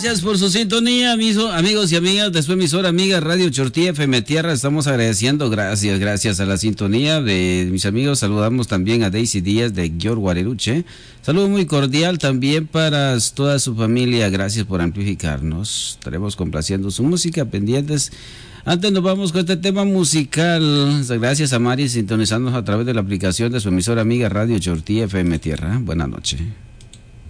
Gracias por su sintonía, amigos y amigas de su emisora amiga Radio Chortí FM Tierra. Estamos agradeciendo, gracias a la sintonía de mis amigos. Saludamos también a Daisy Díaz de Guior Guareruche. Saludo muy cordial también para toda su familia. Gracias por amplificarnos. Estaremos complaciendo su música, pendientes. Antes nos vamos con este tema musical. Gracias a Mari sintonizándonos a través de la aplicación de su emisora amiga Radio Chortí FM Tierra. Buenas noches.